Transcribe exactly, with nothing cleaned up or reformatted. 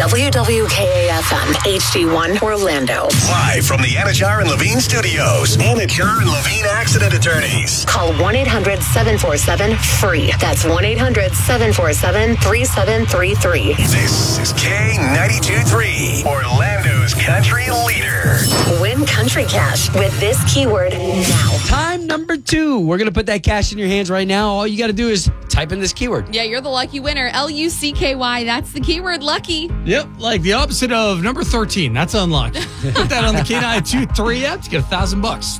W W K A F M, H D one, Orlando. Live from the Anajar and Levine Studios. Anajar and Levine Accident Attorneys. Call one eight hundred seven four seven FREE. That's one eight hundred seven four seven three seven three three. This is K ninety-two point three, Orlando's country leader. Win country cash with this keyword now. Time number two. We're going to put that cash in your hands right now. All you got to do is type in this keyword. Yeah, you're the lucky winner. L U C K Y. That's the keyword, lucky. Yep, like the opposite of number thirteen. That's unlucky. Put that on the K ninety-two point three app to get a thousand bucks.